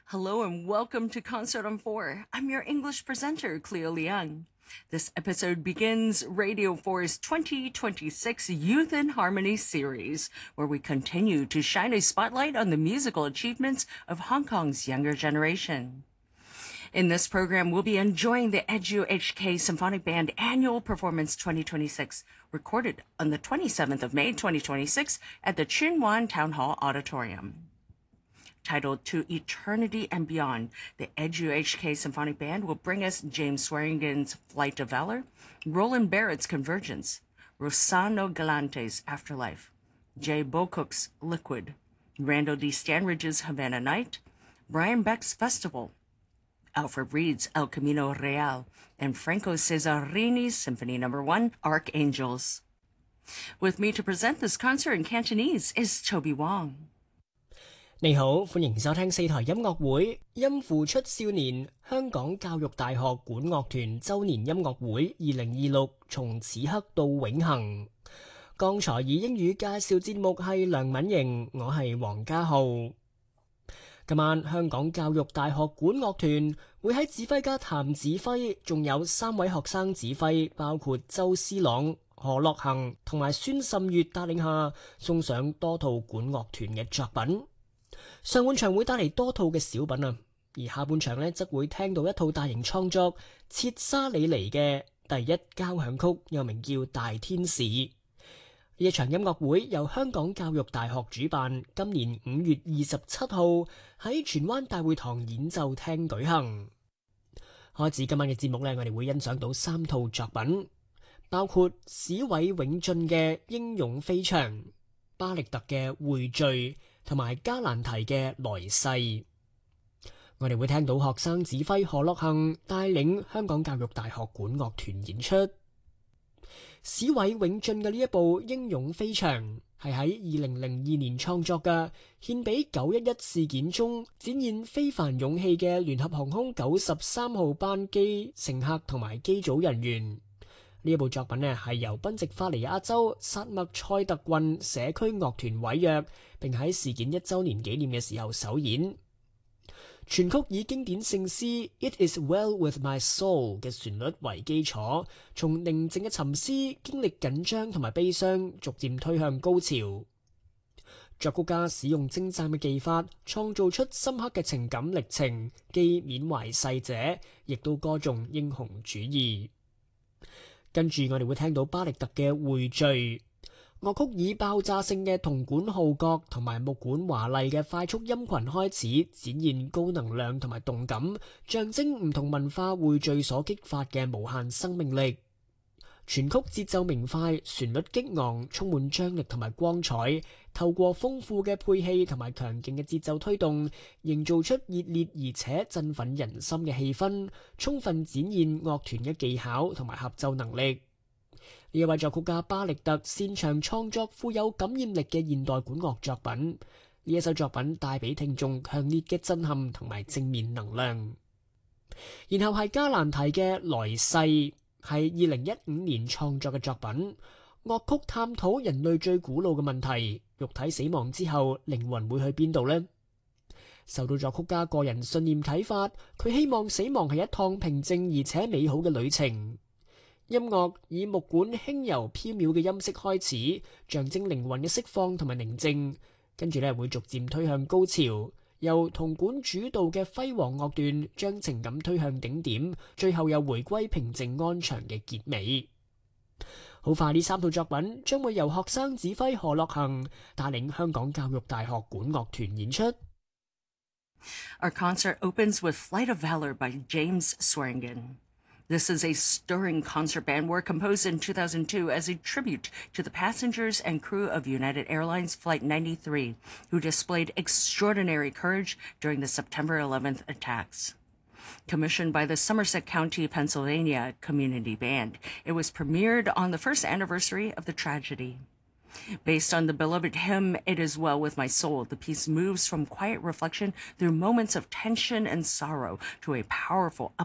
Hello and welcome to Concert on 4. I'm your English presenter, Cleo Liang. This episode begins Radio 4's 2026 Youth in Harmony series, where we continue to shine a spotlight on the musical achievements of Hong Kong's younger generation. In this program, we'll be enjoying the EduHK Symphonic Band Annual Performance 2026, recorded on the 27th of May 2026 at the Tsuen Wan Town Hall Auditorium. Titled To Eternity and Beyond, the EduHK Symphonic Band will bring us James Swearingen's Flight of Valor, Roland Barrett's Convergence, Rossano Galante's Afterlife, Jay Bocook's Liquid, Randall D. Stanridge's Havana Night, Brian Beck's Festival, Alfred Reed's El Camino Real, and Franco Cesarini's Symphony No. 1, Archangels. With me to present this concert in Cantonese is Toby Wong. 你好，歡迎收聽四台音樂會音符出少年香港教育大學管樂團周年音樂會2026從此刻到永恆。剛才以英語介紹節目係梁敏瑩，我係黃家浩。今晚香港教育大學管樂團會喺指揮家譚子輝，仲有3位學生指揮，包括周思朗、何樂恒同埋孫滲月帶領下，送上多套管樂團嘅作品。上半場會帶嚟多套嘅小品啊，而下半場呢則會聽到一套大型創作切沙里尼嘅第一交響曲，又名叫《大天使》。呢一場音樂會由香港教育大學主辦，今年5月27號喺荃灣大會堂演奏廳舉行。開始今晚嘅節目呢，我哋會欣賞到3套作品，包括史偉永進嘅《英勇飛翔》、巴力特嘅《匯聚》同埋加蘭提嘅來世。我哋會聽到學生指揮何樂恒帶領香港教育大學管樂團演出。史偉永進嘅呢一部《英勇飛翔》係喺2002年創作嘅，獻俾911事件中展現非凡勇氣嘅聯合航空93號班機乘客同埋機組人員。呢一部作品係由賓夕法尼亞州薩默塞特郡社區樂團委約，並喺事件1週年紀念嘅時候首演。全曲以經典聖詩 It is well with my soul 嘅旋律為基礎，從寧靜嘅沉思、經歷緊張同埋悲傷，逐漸推向高潮。作曲家使用精湛嘅技法，創造出深刻嘅情感歷程，既緬懷逝者，亦都歌頌英雄主義。跟住我哋會聽到巴力特嘅匯聚，樂曲以爆炸性嘅銅管號角同埋木管華麗嘅快速音群開始，展現高能量同埋動感，象徵唔同文化匯聚所激發嘅無限生命力。全曲節奏明快，旋律激昂，充滿張力同埋光彩，透過豐富嘅配器同埋強勁嘅節奏推動，營造出熱烈而且振奮人心嘅氣氛，充分展現樂團嘅技巧同埋合奏能力。呢一位作曲家巴力特擅長創作富有感染力嘅現代管樂作品，呢一首作品帶俾聽眾強烈嘅震撼同埋正面能量。然後係加蘭提嘅來世，係2015年創作嘅作品，樂曲探討人類最古老嘅問題：肉體死亡之後，靈魂會去邊度呢？受到作曲家個人信念啟發，佢希望死亡係一趟平靜而且美好嘅旅程。音樂以木管輕柔飄渺嘅音色開始，象徵靈魂嘅釋放同埋寧靜，跟住會逐漸推向高潮。由銅管主導嘅輝煌樂段將情感推向頂點，最後又回歸平靜安詳嘅結尾。好快呢3套作品將會由學生指揮何樂恒帶領香港教育大學管樂團演出。 Our concert opens with Flight of Valor by James Swearingen. This is a stirring concert band work composed in 2002 as a tribute to the passengers and crew of United Airlines Flight 93, who displayed extraordinary courage during the September 11th attacks. Commissioned by the Somerset County, Pennsylvania Community Band, it was premiered on the first anniversary of the tragedy. Based on the beloved hymn, It Is Well With My Soul, the piece moves from quiet reflection through moments of tension and sorrow to a powerful